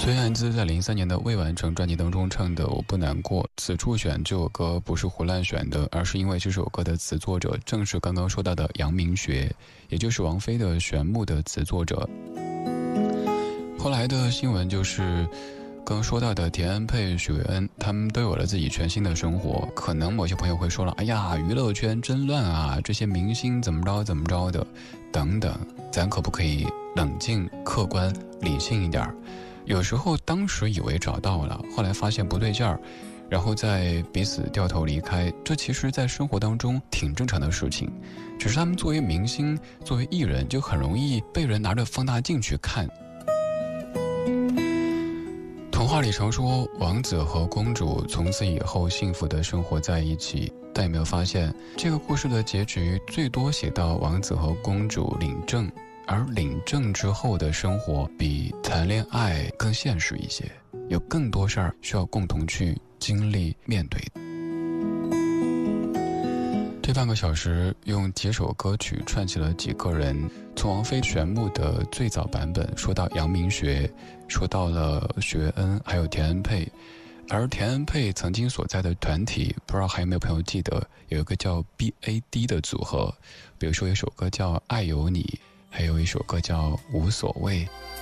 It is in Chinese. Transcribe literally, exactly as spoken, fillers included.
崔汉姿在零三年的未完成专辑当中唱的《我不难过》，此处选这首歌不是胡乱选的，而是因为这首歌的词作者正是刚刚说到的杨明学，也就是王菲的《玄木》的词作者。后来的新闻就是刚刚说到的田恩配、许维恩，他们都有了自己全新的生活。可能某些朋友会说了，哎呀，娱乐圈真乱啊，这些明星怎么着怎么着的等等，咱可不可以冷静客观理性一点？有时候当时以为找到了，后来发现不对劲儿，然后再彼此掉头离开，这其实在生活当中挺正常的事情。只是他们作为明星，作为艺人，就很容易被人拿着放大镜去看。童话里常说王子和公主从此以后幸福的生活在一起，但有没有发现这个故事的结局最多写到王子和公主领证，而领证之后的生活比谈恋爱更现实一些，有更多事儿需要共同去经历面对。这半个小时用几首歌曲串起了几个人，从王菲《玄木》的最早版本说到杨明学，说到了许维恩，还有田恩配。而田恩配曾经所在的团体，不知道还有没有朋友记得，有一个叫 B A D 的组合，比如说一首歌叫《爱有你》，还有一首歌叫《无所谓》。